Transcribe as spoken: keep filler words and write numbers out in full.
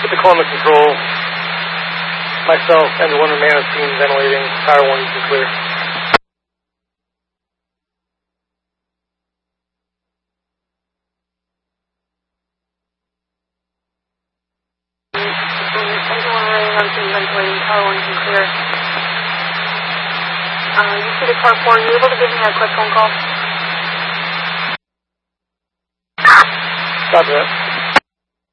With the climate control, myself and the Wonder Man team ventilating. Tower one, you can clear. Ventilating. Tower one, you can clear. Uh, you see the car four. Are you able to give me a quick phone call? Stop that.